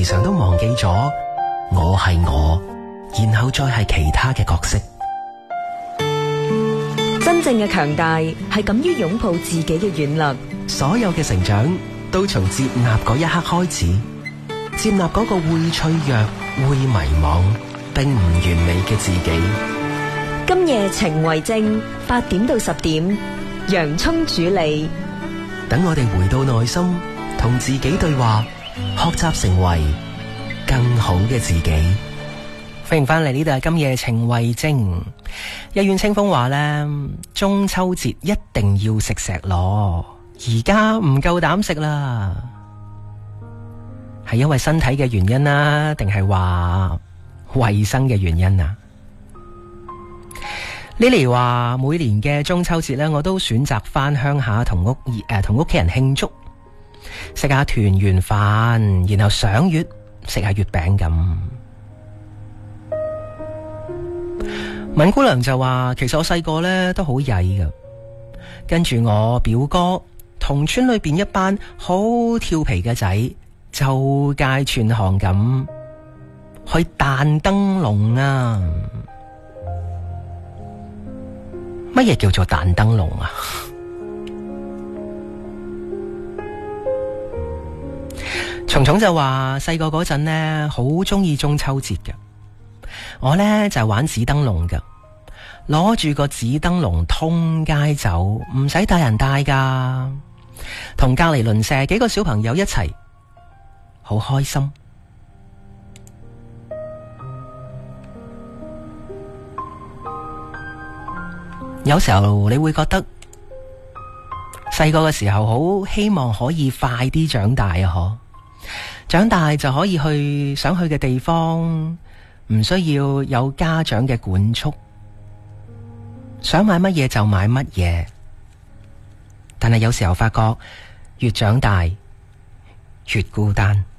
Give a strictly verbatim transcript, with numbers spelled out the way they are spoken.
常都忘記咗我係我，然後再係其他嘅角色。 真正嘅強大係敢於擁抱自己嘅軟弱。 所有嘅成長都從接納嗰一刻開始，接納嗰個會脆弱、會迷惘、並唔完美嘅自己。 今夜情為證，八點到十點，洋蔥主理。 等我哋回到內心，同自己對話，學習成為更好嘅自己。歡迎翻嚟，呢度係今夜情為證。一遠清風話呢，中秋節一定要食石螺，而家唔夠膽食啦。係因為身體嘅原因啦，定係話衛生嘅原因啊？Lily 話每年嘅中秋節呢，我都選擇翻鄉下同屋誒同屋企人慶祝，食下團圓飯，然後賞月，食下月餅咁。敏姑娘就話，其實我細個呢都好曳噶，跟住我表哥同村裏邊一班好調皮嘅仔，就街串巷咁去彈燈籠啊！乜嘢叫做彈燈籠啊？蟲蟲就話細個嗰陣呢，好中意中秋節嘅。我呢就係玩紙燈籠㗎，攞住個紙燈籠通街走，唔使帶人帶㗎，同隔籬鄰舍幾個小朋友一齊，好開心。有時候你會覺得細個嘅時候好希望可以快啲長大啊！嗬，長大就可以去想去嘅地方，唔需要有家長嘅管束，想買乜嘢就買乜嘢。但係有時候發覺越長大越孤單。